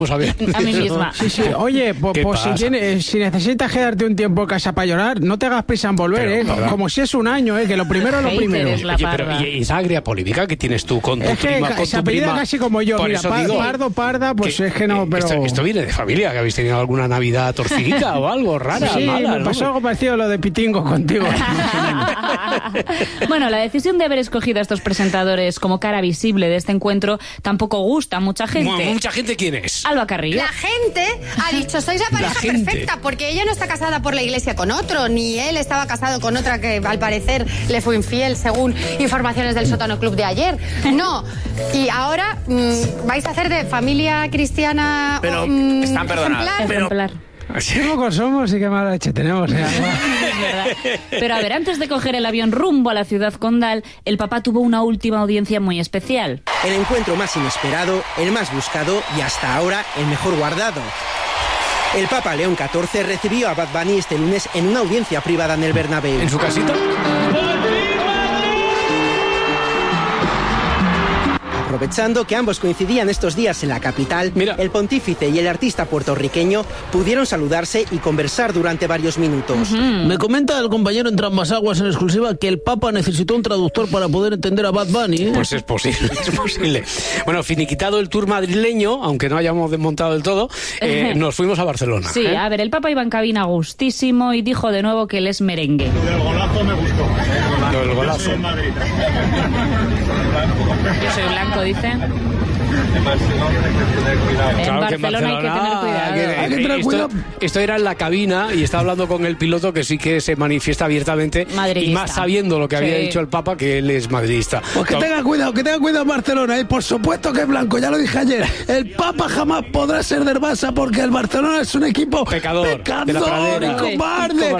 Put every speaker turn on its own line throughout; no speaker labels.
A ver.
A mí misma.
Sí. Oye, pues si necesitas quedarte un tiempo en casa para llorar, no te hagas prisa en volver,
pero,
como si es un año, que lo primero es lo primero.
Oye, pero ¿y esa agria polémica que tienes tú con tu prima?
Es que se apellida casi como yo, mira, parda, pues es que no, pero...
Esto viene de familia, que habéis tenido alguna Navidad torcidita o algo rara,
sí,
mala,
me pasó algo parecido a lo de Pitingo contigo.
Bueno, la decisión de haber escogido a estos presentadores como cara visible de este encuentro tampoco gusta a mucha gente.
¿Mucha gente quién es?
Alba Carrillo.
La gente ha dicho, sois la pareja perfecta, porque ella no está casada por la iglesia con otro, ni él estaba casado con otra que al parecer le fue infiel, según informaciones del Sótano Club de ayer. No, y ahora vais a hacer de familia cristiana.
Pero están perdonados.
Ejemplar.
Qué pocos somos y qué mala leche tenemos.
Pero a ver, antes de coger el avión rumbo a la ciudad condal, el Papa tuvo una última audiencia muy especial.
El encuentro más inesperado, el más buscado y hasta ahora el mejor guardado. El Papa León XIV recibió a Bad Bunny este lunes en una audiencia privada en el Bernabéu.
¿En su casita?
Aprovechando que ambos coincidían estos días en la capital, el pontífice y el artista puertorriqueño pudieron saludarse y conversar durante varios minutos.
Me comenta el compañero en Trasmasaguas en exclusiva que el Papa necesitó un traductor para poder entender a Bad Bunny.
Pues es posible, Bueno, finiquitado el tour madrileño, aunque no hayamos desmontado del todo, nos fuimos a Barcelona.
Sí, a ver, el Papa iba en cabina gustísimo y dijo de nuevo que él es merengue.
Lo del golazo me gustó.
Lo del golazo.
Yo soy en Madrid.
Yo soy blanco, dice.
En Barcelona hay que tener cuidado.
En Barcelona hay que tener cuidado.
Hay que tener cuidado.
Esto era en la cabina y está hablando con el piloto que sí que se manifiesta abiertamente
Madridista.
y más sabiendo lo que había dicho el Papa, que él es madridista.
Pues que tenga cuidado en Barcelona, y por supuesto que es blanco, ya lo dije ayer. El Papa jamás podrá ser del Barça porque el Barcelona es un equipo
pecador de la pradera.
Y cobarde.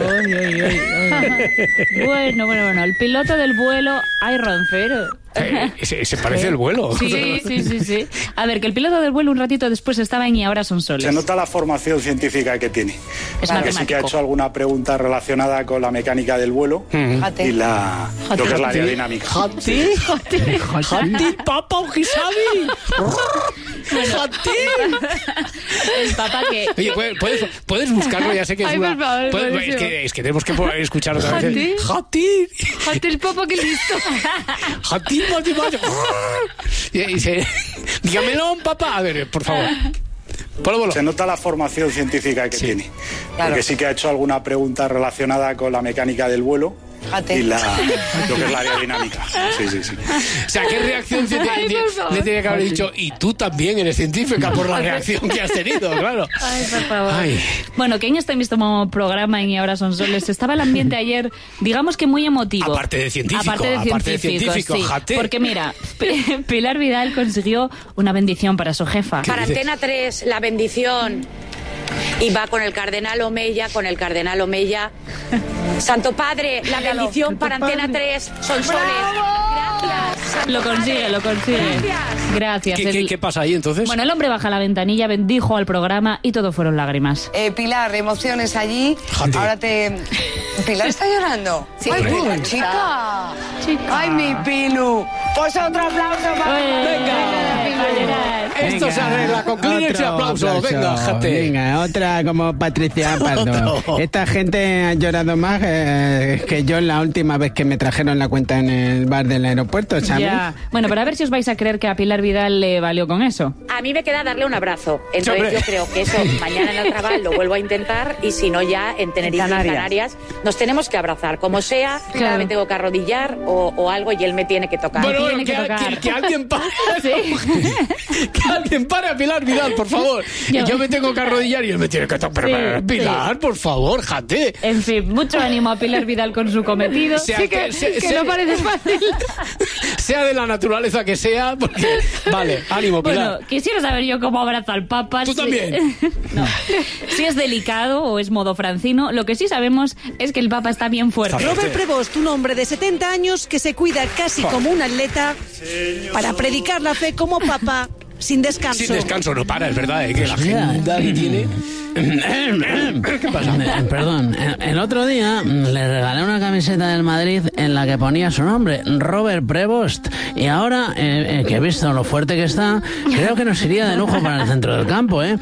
Bueno, el piloto del vuelo, ay, Roncero.
Se parece el vuelo.
Sí. A ver, que el piloto del vuelo un ratito después estaba en Y ahora son soles.
Se nota la formación científica que tiene.
Es
que sí que ha hecho alguna pregunta relacionada con la mecánica del vuelo y lo que es la aerodinámica.
¿Jati, Papa, o qué sabe?
El Papa que...
Oye, ¿puedes buscarlo? Ya sé que es una... Es que tenemos que escuchar otra vez. Jati,
el Papa, qué listo.
Jati, dígamelo, papá. A ver, por favor.
Se nota la formación científica que tiene. Porque sí que ha hecho alguna pregunta relacionada con la mecánica del vuelo y lo que es la aerodinámica. Sí.
O sea, ¿qué reacción le tenía que haber dicho? Y tú también eres científica por la reacción que has tenido, claro.
Ay, por favor. Bueno, que en este mismo programa en Y ahora son soles estaba el ambiente ayer, digamos que muy emotivo.
Aparte de científico,
sí.
jate.
Porque mira, Pilar Vidal consiguió una bendición para su jefa.
Para Antena 3, la bendición. Y va con el cardenal Omeya, Santo Padre, la bendición para Antena 3, son soles. Gracias.
Lo consigue. Gracias.
¿Qué pasa ahí entonces?
Bueno, el hombre baja la ventanilla, bendijo al programa y todo fueron lágrimas.
Pilar, emociones allí.
Jate.
Ahora Pilar está llorando.
Sí,
ay, Pilar, chica. Ay, mi Pilu. Pues otro aplauso para
Venga. Esto se arregla con Kleenex y aplauso. Venga, jate.
Venga, otra como Patricia Pardo. Esta gente ha llorado más que yo en la última vez que me trajeron la cuenta en el bar del aeropuerto, ¿sabes?
Ya. Bueno, pero a ver si os vais a creer que a Pilar Vidal le valió con eso.
A mí me queda darle un abrazo. Entonces yo creo que eso mañana en el trabajo lo vuelvo a intentar y si no ya en Tenerife, Canarias, nos tenemos que abrazar. Como sea,
Claro.
me tengo que arrodillar o algo y él me tiene que tocar.
Bueno,
tiene que tocar.
que alguien pare.
Sí.
Que alguien pare a Pilar Vidal, por favor. Yo me tengo que arrodillar y él me tiene que tocar. Pero Pilar, por favor, jate.
En fin, mucho ánimo a Pilar Vidal con su cometido.
Que no parece fácil.
Sea de la naturaleza que sea, porque... Vale, ánimo, Pilar.
Bueno, quisiera saber yo cómo abrazo al Papa.
Tú también.
No. Si es delicado o es modo francino, lo que sí sabemos es que el Papa está bien fuerte.
Robert Prevost, un hombre de 70 años que se cuida casi como un atleta para predicar la fe como Papa
sin descanso.
Sin descanso, no para, es verdad, que la agenda que tiene...
¿Qué pasa? Perdón, el otro día le regalé una camiseta del Madrid en la que ponía su nombre, Robert Prevost, y ahora que he visto lo fuerte que está, creo que nos iría de lujo para el centro del campo, ¿eh?